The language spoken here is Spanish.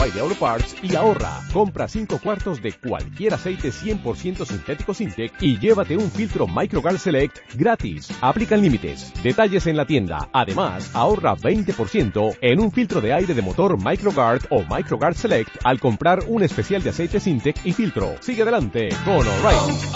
O'Reilly Auto Parts y ahorra. Compra 5 cuartos de cualquier aceite 100% sintético Sintec y llévate un filtro Microguard Select gratis. Aplican límites. Detalles en la tienda. Además, ahorra 20% en un filtro de aire de motor Microguard o Microguard Select al comprar un especial de aceite Sintec y filtro. Sigue adelante con O'Reilly.